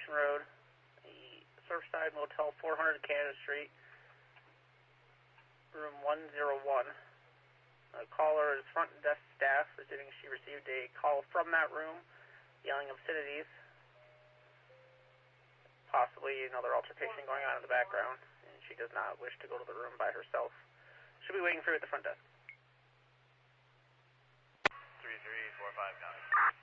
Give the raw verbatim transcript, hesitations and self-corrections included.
Station Road, the Surfside Motel, four hundred Canada Street, room one oh one. The caller is front desk staff, stating she received a call from that room, yelling obscenities, possibly another altercation going on in the background, and she does not wish to go to the room by herself. She'll be waiting for you at the front desk. three three four five, copy.